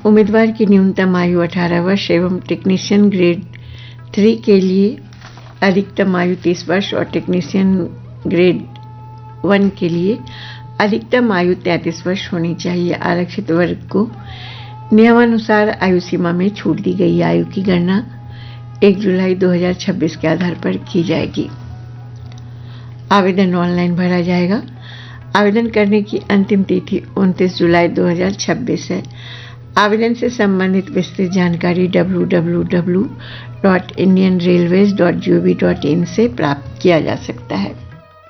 उम्मीदवार की न्यूनतम आयु 18 वर्ष एवं टेक्नीशियन ग्रेड 3 के लिए अधिकतम आयु 30 वर्ष और टेक्नीशियन ग्रेड 1 के लिए अधिकतम आयु 33 वर्ष होनी चाहिए। आरक्षित वर्ग को नियमानुसार आयु सीमा में छूट दी गई। आयु की गणना 1 जुलाई 2026 के आधार पर की जाएगी। आवेदन ऑनलाइन भरा जाएगा। आवेदन करने की अंतिम तिथि 29 जुलाई 2026 है। आवेदन से संबंधित विस्तृत जानकारी www.indianrailways.gov.in से प्राप्त किया जा सकता है।